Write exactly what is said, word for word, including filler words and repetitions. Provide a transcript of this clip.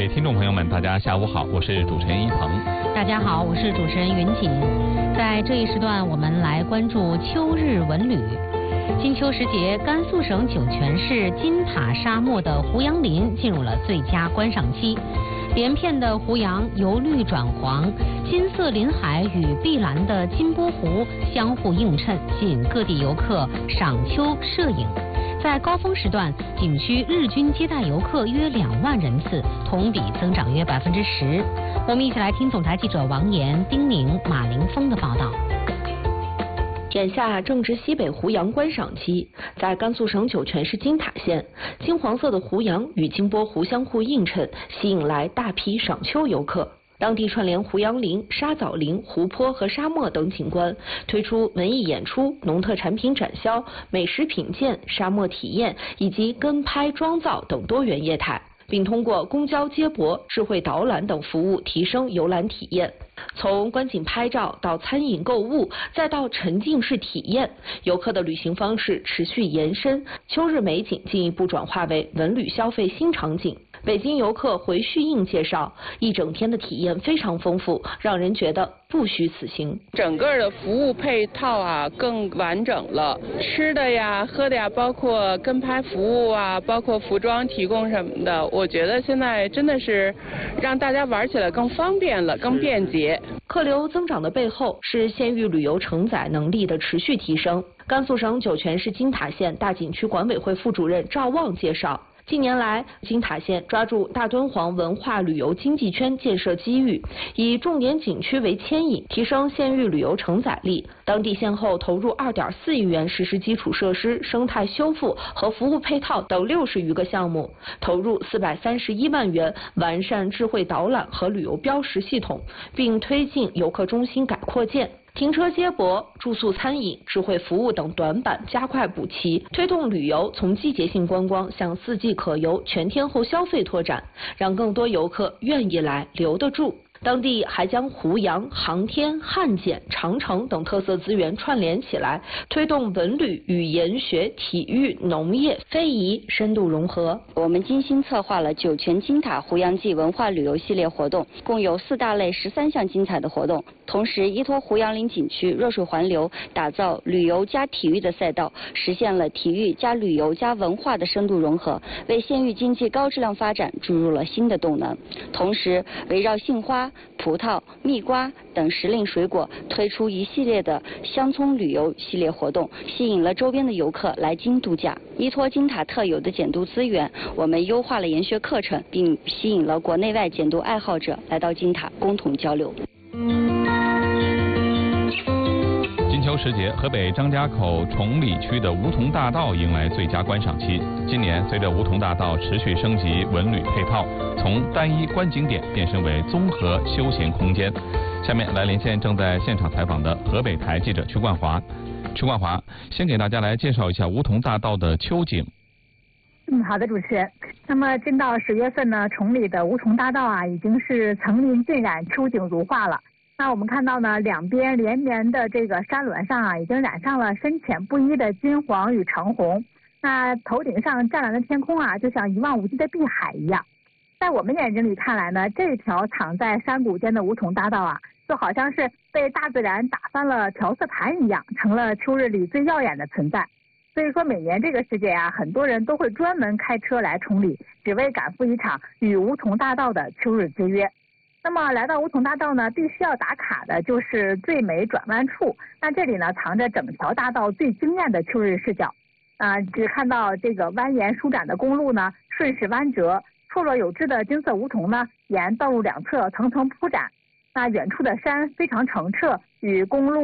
位听众朋友们，大家下午好，我是主持人一鹏。 大家好，我是主持人云锦。在这一时段，我们来关注秋日文旅。金秋时节，甘肃省酒泉市金塔沙漠的胡杨林进入了最佳观赏期。连片的胡杨由绿转黄，金色林海与碧蓝的金波湖相互映衬，吸引各地游客赏秋摄影。在高峰时段，景区日均接待游客约两万人次，同比增长约百分之十。我们一起来听总台记者王岩、丁宁、马凌峰的报道。 眼下正值西北胡杨观赏期，在甘肃省酒泉市金塔县，金黄色的胡杨与金波湖相互映衬，吸引来大批赏秋游客。当地串联胡杨林、沙枣林、湖泊和沙漠等景观，推出文艺演出、农特产品展销、美食品鉴、沙漠体验以及跟拍妆造等多元业态，并通过公交接驳、智慧导览等服务提升游览体验。从观景拍照到餐饮购物，再到沉浸式体验，游客的旅行方式持续延伸，秋日美景进一步转化为文旅消费新场景。北京游客回旭映介绍，一整天的体验非常丰富，让人觉得不虚此行。 整个的服务配套啊更完整了，吃的呀、喝的呀，包括跟拍服务啊，包括服装提供什么的，我觉得现在真的是让大家玩起来更方便了，更便捷。 客流增长的背后是县域旅游承载能力的持续提升。甘肃省酒泉市金塔县大景区管委会副主任赵旺介绍，近年来，金塔县抓住大敦煌文化旅游经济圈建设机遇，以重点景区为牵引，提升县域旅游承载力。当地先后投入二点四亿元实施基础设施、生态修复和服务配套等六十余个项目，投入四百三十一万元完善智慧导览和旅游标识系统，并推进游客中心改扩建。停车接驳、住宿餐饮、智慧服务等短板加快补齐，推动旅游从季节性观光向四季可游、全天候消费拓展，让更多游客愿意来、留得住。当地还将胡杨、航天、汉简、长城等特色资源串联起来，推动文旅与研学、体育、农业、非遗深度融合。 我们精心策划了酒泉金塔胡杨季文化旅游系列活动，共有四大类十三项精彩的活动。同时，依托胡杨林景区热水环流，打造旅游加体育的赛道，实现了体育加旅游加文化的深度融合，为县域经济高质量发展注入了新的动能。同时，围绕杏花、葡萄、蜜瓜等时令水果，推出一系列的乡村旅游系列活动，吸引了周边的游客来京度假。依托金塔特有的简读资源，我们优化了研学课程，并吸引了国内外简读爱好者来到金塔共同交流。 金秋时节，河北张家口崇礼区的梧桐大道迎来最佳观赏期。今年，随着梧桐大道持续升级文旅配套，从单一观景点变身为综合休闲空间。下面来连线正在现场采访的河北台记者曲冠华。曲冠华，先给大家来介绍一下梧桐大道的秋景。 嗯，好的，主持人。那么，进到十月份呢，崇礼的梧桐大道啊，已经是层林尽染、秋景如画了。那我们看到呢，两边连绵的这个山峦上啊，已经染上了深浅不一的金黄与橙红。那头顶上湛蓝的天空啊，就像一望无际的碧海一样。在我们眼睛里看来呢，这条藏在山谷间的梧桐大道啊，就好像是被大自然打翻了调色盘一样，成了秋日里最耀眼的存在。所以说，每年这个时节啊，很多人都会专门开车来崇礼，只为赶赴一场与梧桐大道的秋日之约。那么来到梧桐大道呢，必须要打卡的就是最美转弯处。那这里呢，藏着整条大道最惊艳的秋日视角。啊、呃，只看到这个蜿蜒舒展的公路呢，顺势弯折，错落有致的金色梧桐呢，沿道路两侧层层铺展。那远处的山非常澄澈，与公路